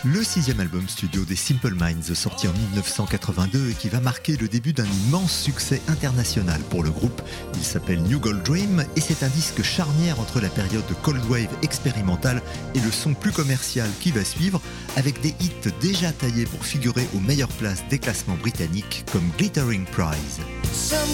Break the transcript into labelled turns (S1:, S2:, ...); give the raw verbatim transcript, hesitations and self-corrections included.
S1: Le sixième album studio des Simple Minds, sorti en dix-neuf cent quatre-vingt-deux et qui va marquer le début d'un immense succès international pour le groupe. Il s'appelle New Gold Dream et c'est un disque charnière entre la période de Cold Wave expérimentale et le son plus commercial qui va suivre, avec des hits déjà taillés pour figurer aux meilleures places des classements britanniques comme Glittering Prize.